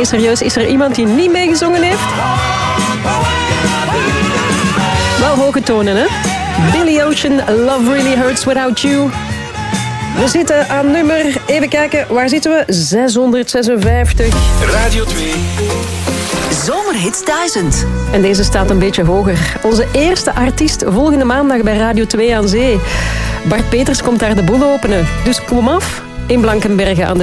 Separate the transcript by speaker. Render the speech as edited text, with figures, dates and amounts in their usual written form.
Speaker 1: Nee, serieus, is er iemand die niet meegezongen heeft? Wel hoge tonen, hè? Billy Ocean, Love Really Hurts Without You. We zitten aan nummer, even kijken, waar zitten we? 656.
Speaker 2: Radio 2.
Speaker 3: Zomerhits 1000.
Speaker 1: En deze staat een beetje hoger. Onze eerste artiest volgende maandag bij Radio 2 aan Zee. Bart Peters komt daar de boel openen. Dus kom af in Blankenberge aan de